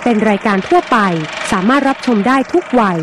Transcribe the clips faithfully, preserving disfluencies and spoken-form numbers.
เป็นรายการทั่วไปสามารถรับชมได้ทุกวัย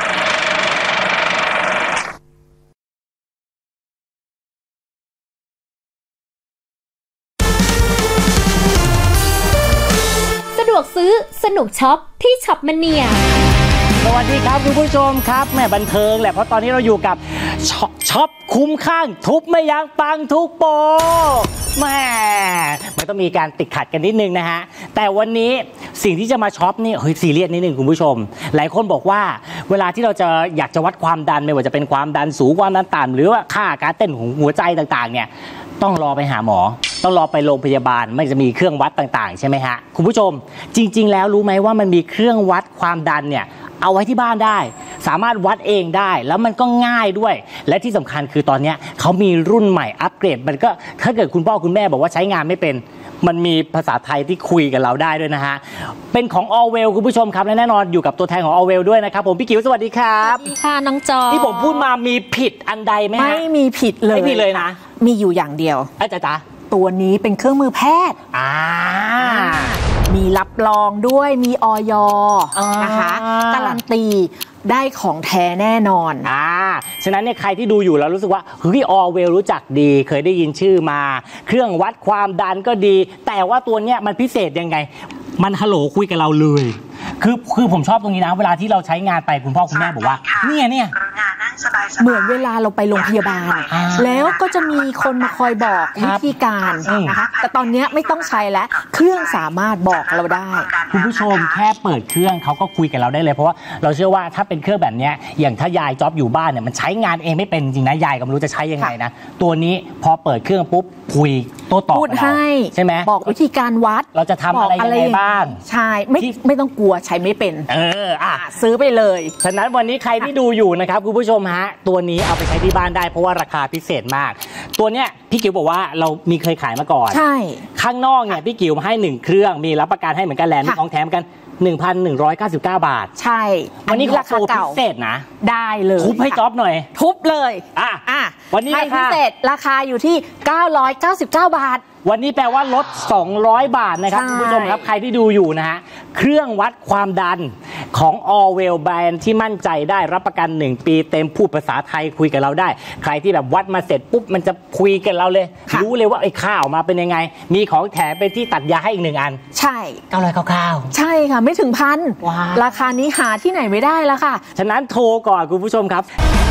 สะดวกซื้อสนุกช็อปที่ช็อปมเนียสวัสดีครับคุณผู้ชมครับแม่บันเทิงแหละเพราะตอนนี้เราอยู่กับช็อปคุ้มข้างทุบไม่ยั้งปังทุกโปรแม่มันต้องมีการติดขัดกันนิดนึงนะฮะแต่วันนี้สิ่งที่จะมาช็อปนี่เฮ้ยซีเรียสนิดนึงคุณผู้ชมหลายคนบอกว่าเวลาที่เราจะอยากจะวัดความดันไม่ว่าจะเป็นความดันสูงความดันต่ำหรือว่าค่าการเต้นของหัวใจต่างๆเนี่ยต้องรอไปหาหมอต้องรอไปโรงพยาบาลไม่จะมีเครื่องวัดต่างๆใช่ไหมฮะคุณผู้ชมจริงๆแล้วรู้ไหมว่ามันมีเครื่องวัดความดันเนี่ยเอาไว้ที่บ้านได้สามารถวัดเองได้แล้วมันก็ง่ายด้วยและที่สำคัญคือตอนนี้เขามีรุ่นใหม่อัปเกรดมันก็ถ้าเกิดคุณพ่อคุณแม่บอกว่าใช้งานไม่เป็นมันมีภาษาไทยที่คุยกับเราได้ด้วยนะฮะเป็นของ Allwell คุณผู้ชมครับและแน่นอนอยู่กับตัวแทนของ Allwell ด้วยนะครับผมพี่กิ๋วสวัสดีครับสวัสดีค่ะน้องจอที่ผมพูดมามีผิดอันใดไหมฮะไม่มีผิดเลยไม่ผิดเลยนะมีอยู่อย่างเดียวอาจารย์จ๊ะตัวนี้เป็นเครื่องมือแพทย์อ่ามีรับรองด้วยมีอย.นะคะการันตีได้ของแท้แน่นอนอ่าฉะนั้นเนี่ยใครที่ดูอยู่แล้วรู้สึกว่าเฮ้ย Allwell รู้จักดีเคยได้ยินชื่อมาเครื่องวัดความดันก็ดีแต่ว่าตัวเนี้ยมันพิเศษยังไงมันฮัลโหลคุยกับเราเลยคือคือผมชอบตรงนี้นะเวลาที่เราใช้งานไปคุณพ่อคุณแม่บอกว่าเนี่ยเนี่ยเหมือนเวลาเราไปโรงพยาบาลแล้วก็จะมีคนมาคอยบอกวิธีการนะคะแต่ตอนนี้ไม่ต้องใช้แล้วเครื่องสามารถบอกเราได้คุณผู้ชมแค่เปิดเครื่องเขาก็คุยกับเราได้เลยเพราะว่าเราเชื่อว่าถ้าเป็นเครื่องแบบนี้อย่างถ้ายายจ๊อบอยู่บ้านเนี่ยมันใช้งานเองไม่เป็นจริงนะยายก็ไม่รู้จะใช้ยังไงนะตัวนี้พอเปิดเครื่องปุ๊บคุยโต้ตอบพูดให้ใช่ไหมบอกวิธีการวัดเราจะทำอะไรยังไงบ้างใช่ไม่ไม่ต้องกลัวใช้ไม่เป็นเอออ่ะซื้อไปเลยฉะนั้นวันนี้ใครที่ดูอยู่นะครับคุณผู้ชมฮะตัวนี้เอาไปใช้ที่บ้านได้เพราะว่าราคาพิเศษมากตัวเนี้ยพี่กิ๋วบอกว่าเรามีเคยขายมาก่อนใช่ข้างนอกเนี่ยพี่กิ๋วให้หนึ่งเครื่องมีรับประกันให้เหมือนกันแหละมีของแถมกัน หนึ่งพันหนึ่งร้อยเก้าสิบเก้า บาทใช่วันนี้ราคาพิเศษนะได้เลยทุบให้จ๊อบหน่อยทุบเลยอ่ะอ่ะวันนี้พิเศษราคาอยู่ที่เก้าร้อยเก้าสิบเก้าบาทวันนี้แปลว่าลดสองร้อยบาทนะครับคุณผู้ชมครับใครที่ดูอยู่นะฮะเครื่องวัดความดันของ Allwell แบรนด์ที่มั่นใจได้รับประกันหนึ่งปีเต็มพูดภาษาไทยคุยกับเราได้ใครที่แบบวัดมาเสร็จปุ๊บมันจะคุยกับเราเลยรู้เลยว่าไอ้ข้าวมาเป็นยังไงมีของแถมเป็นที่ตัดยาให้อีกหนึ่งอันใช่เก้าร้อยเก้าสิบเก้าใช่ค่ะไม่ถึงพันราคานี้หาที่ไหนไม่ได้แล้วค่ะฉะนั้นโทรก่อนคุณผู้ชมครับ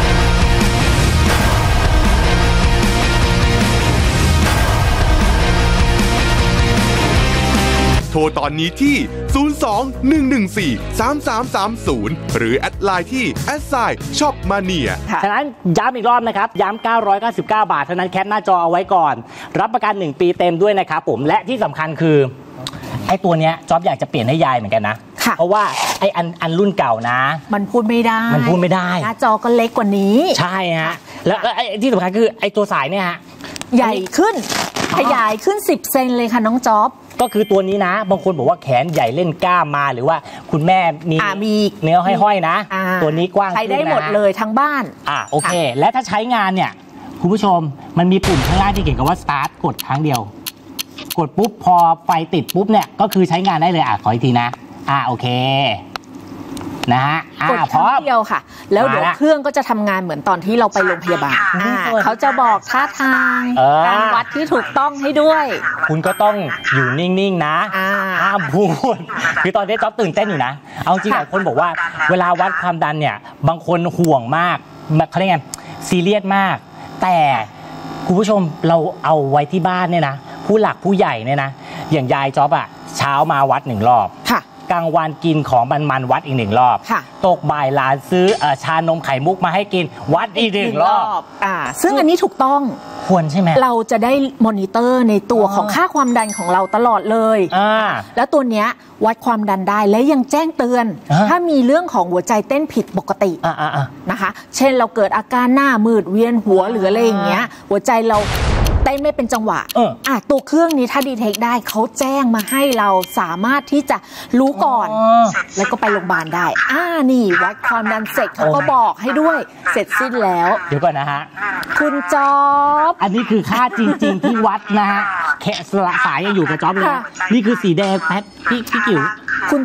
โทรตอนนี้ที่ ศูนย์ สอง หนึ่ง หนึ่ง สี่ สาม สาม สาม ศูนย์ หรือแอดไลน์ที่ แอท ไซน์ ช็อปมาเนียฉะนั้นย้ำอีกรอบนะครับย้ำเก้าร้อยเก้าสิบเก้า บาทเท่านั้นแคปหน้าจอเอาไว้ก่อนรับประกันหนึ่งปีเต็มด้วยนะครับผมและที่สำคัญคือไอ้ตัวเนี้ยจ๊อบอยากจะเปลี่ยนให้ยายเหมือนกันนะเพราะว่าไอ้อันอันรุ่นเก่านะมันพูดไม่ได้มันพูดไม่ได้หน้าจอก็เล็กกว่านี้ใช่ฮะแล้วไอ้ที่สำคัญคือไอ้ตัวสายเนี่ยฮะใหญ่ขึ้นขยายขึ้นสิบเซนเลยค่ะน้องจ๊อบก็คือตัวนี้นะบางคนบอกว่าแขนใหญ่เล่นกล้ามมาหรือว่าคุณแม่มีเนื้อห้อยๆนะตัวนี้กว้างใช้ได้หมดเลยทั้งบ้านอ่าโอเคและถ้าใช้งานเนี่ยคุณผู้ชมมันมีปุ่มข้างล่างที่เขียนคำว่า start กดครั้งเดียวกดปุ๊บพอไฟติดปุ๊บเนี่ยก็คือใช้งานได้เลยอ่ะขออีกทีนะอ่าโอเคนะฮะกดครั้งเดียวค่ะแล้วเดี๋ยวเครื่องก็จะทำงานเหมือนตอนที่เราไปโรงพยาบาลเขาจะบอกท่าทางการวัดที่ถูกต้องให้ด้วยคุณก็ต้องอยู่นิ่งๆนะห้ามพูดคือตอนนี้จ๊อบตื่นเต้นอยู่นะเอาจริงหลายคนบอกว่าเวลาวัดความดันเนี่ยบางคนห่วงมากเขาเรียกไงซีเรียสมากแต่คุณผู้ชมเราเอาไว้ที่บ้านเนี่ยนะผู้หลักผู้ใหญ่เนี่ยนะอย่างยายจ๊อบอะเช้ามาวัดหนึ่งรอบกลางวันกินของมันๆวัดอีกหนึ่งรอบตกบ่ายหลานซื้อชานมไข่มุกมาให้กินวัดอีกหนึ่งรอบอ่าซึ่งอันนี้ถูกต้องควรใช่ไหมเราจะได้มอนิเตอร์ในตัวของค่าความดันของเราตลอดเลยอ่าแล้วตัวเนี้ยวัดความดันได้และยังแจ้งเตือนถ้ามีเรื่องของหัวใจเต้นผิดปกตินะคะเช่นเราเกิดอาการหน้ามืดเวียนหัวหรืออะไรอย่างเงี้ยหัวใจเราเต้นไม่เป็นจังหวะเอออ่ะตัวเครื่องนี้ถ้าดีเทคได้เขาแจ้งมาให้เราสามารถที่จะรู้ก่อนแล้วก็ไปโรงพยาบาลได้อ่านี่วัดความดันเสร็จเขาก็บอกให้ด้วยเสร็จสิ้นแล้วเดี๋ยวก่อนนะฮะคุณจ๊อบอันนี้คือค่าจริงๆที่วัดนะฮะแค่สายยังอยู่กับจ๊อบเลยนี่คือสีแดงแพทพี่พี่กิ๋ว